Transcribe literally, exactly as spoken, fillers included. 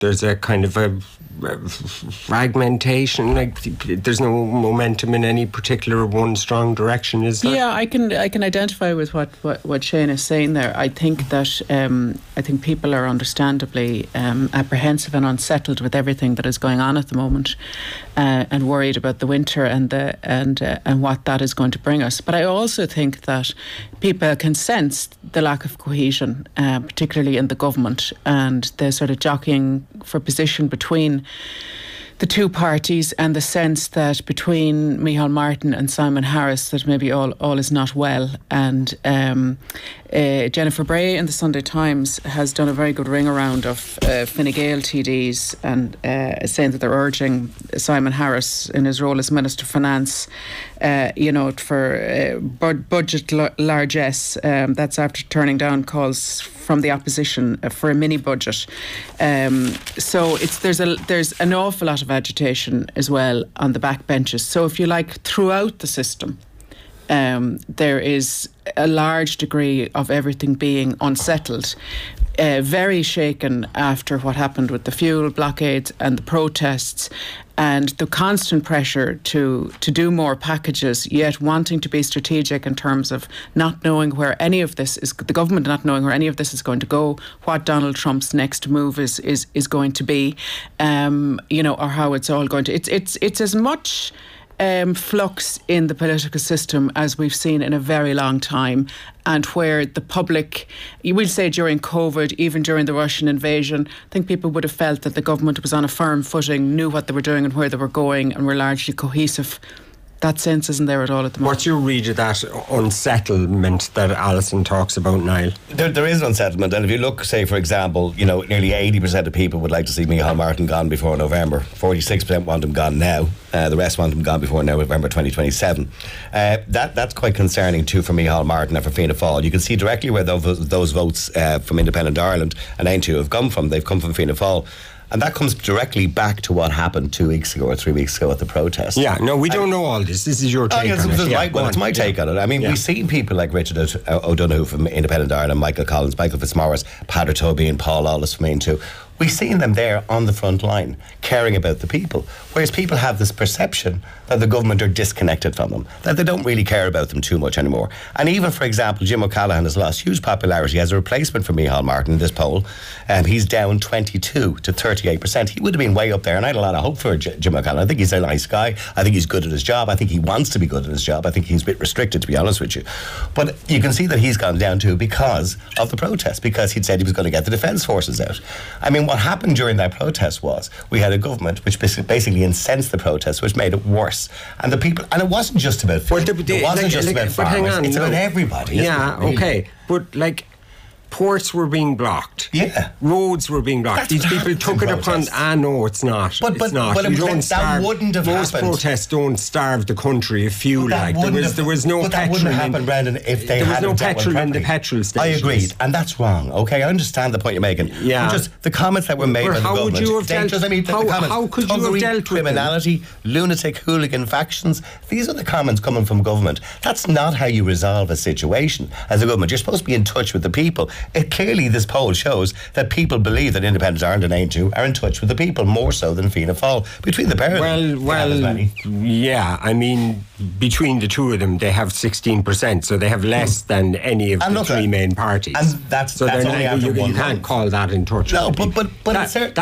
there's a kind of a fragmentation, like there's no momentum in any particular one strong direction, is there? Yeah, I can I can identify with what, what, what Shane is saying there. I think that um, I think people are understandably um, apprehensive and unsettled with everything that is going on at the moment, uh, and worried about the winter and the and uh, and what that is going to bring us. But I also think that people can sense the lack of cohesion, uh, particularly in the government, and the sort of jockeying for position between the two parties, and the sense that between Micheál Martin and Simon Harris that maybe all, all is not well. And um, uh, Jennifer Bray in the Sunday Times has done a very good ring around of uh, Fine Gael T Ds, and uh, saying that they're urging Simon Harris in his role as Minister for Finance, uh, you know, for uh, bud- budget l- largesse. Um, that's after turning down calls from the opposition uh, for a mini budget. Um, so it's there's a there's an awful lot of agitation as well on the backbenches. So if you like, throughout the system, um, there is a large degree of everything being unsettled, uh, very shaken after what happened with the fuel blockades and the protests, and the constant pressure to to do more packages, yet wanting to be strategic in terms of not knowing where any of this is, the government not knowing where any of this is going to go, what Donald Trump's next move is is, is going to be, um, you know, or how it's all going to. It's it's it's as much Um, flux in the political system as we've seen in a very long time, and where the public, you will say during COVID, even during the Russian invasion, I think people would have felt that the government was on a firm footing, knew what they were doing and where they were going, and were largely cohesive. That sense isn't there at all at the moment. What's your read of that unsettlement that Alison talks about, Niall? There, there is unsettlement, and if you look, say, for example, you know, nearly eighty percent of people would like to see Micheál Martin gone before November. forty-six percent want him gone now. Uh, the rest want him gone before November twenty twenty-seven. Uh, that That's quite concerning too for Micheál Martin and for Fianna Fáil. You can see directly where those, those votes uh, from Independent Ireland and N two have come from. They've come from Fianna Fáil. And that comes directly back to what happened two weeks ago or three weeks ago at the protest. Yeah, no, we don't I, know all this. This is your take oh, yes, on it. it. Yeah, yeah, well, it's my take yeah. on it. I mean, yeah. we've seen people like Richard O'Donoghue from Independent Ireland, Michael Collins, Michael Fitzmaurice, Peadar Toby and Paul Lawless from Aon too. We've seen them there on the front line, caring about the people. Whereas people have this perception that the government are disconnected from them, that they don't really care about them too much anymore. And even, for example, Jim O'Callaghan has lost huge popularity as a replacement for Micheál Martin in this poll. Um, he's down twenty-two to thirty-eight percent. He would have been way up there, and I had a lot of hope for J- Jim O'Callaghan. I think he's a nice guy. I think he's good at his job. I think he wants to be good at his job. I think he's a bit restricted, to be honest with you. But you can see that he's gone down too because of the protest, because he'd said he was going to get the Defence Forces out. I mean, what happened during that protest was we had a government which basically incensed the protest, which made it worse. And the people, and it wasn't just about food. Well, the, the, it wasn't like, just like, about farmers. Hang on, it's no. about everybody. Yeah, it, really? okay, but like, ports were being blocked. Yeah. Roads were being blocked. That's These people took it upon... Ah, no, it's not. But, but, it's not. but you it, don't that starve, wouldn't have most happened. Most protests don't starve the country of fuel. Like there was, have, there was no but petrol. That wouldn't have in, happened, Brendan, if they there had was no petrol in the petrol stations. I agreed, and that's wrong. Okay, I understand the point you're making. Yeah. But just the comments that were made but by the how government. Would you have dealt, just, I mean, how, the comments, how could you have dealt with criminality, them? lunatic, hooligan factions? These are the comments coming from government. That's not how you resolve a situation as a government. You're supposed to be in touch with the people. It clearly, this poll shows that people believe that Independent Ireland and Aon too are in touch with the people more so than Fianna Fáil. Between the pair of them, well, well, yeah, I mean, between the two of them, they have sixteen percent, so they have less than any of and the look, three main parties. And that's, so that's only not, after you, one you can't month. call that in touch. No, with but but but that, it's,